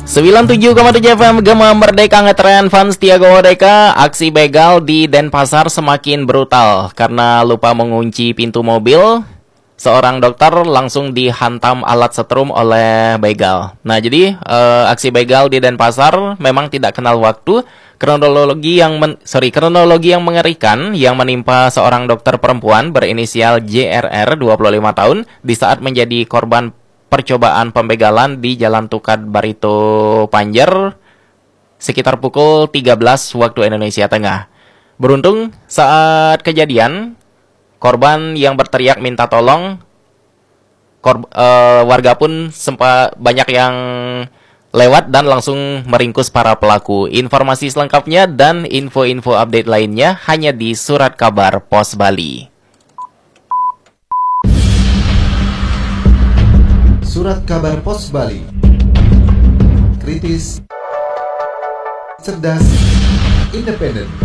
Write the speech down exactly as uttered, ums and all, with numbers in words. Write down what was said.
sembilan puluh tujuh koma tujuh F M Gema Merdeka ngetren fans Tiago Odeka. Aksi begal di Denpasar semakin brutal karena lupa mengunci pintu mobil. Seorang dokter langsung dihantam alat setrum oleh begal. Nah, jadi uh, aksi begal di Denpasar memang tidak kenal waktu. Kronologi yang men- sorry kronologi yang mengerikan yang menimpa seorang dokter perempuan berinisial J R R dua puluh lima tahun di saat menjadi korban percobaan pembegalan di Jalan Tukad Barito Panjer sekitar pukul tiga belas waktu Indonesia Tengah. Beruntung saat kejadian korban yang berteriak minta tolong, korb, uh, warga pun sempat banyak yang lewat dan langsung meringkus para pelaku. Informasi selengkapnya dan info-info update lainnya hanya di Surat Kabar Pos Bali. Surat Kabar Pos Bali. Kritis, cerdas, independen.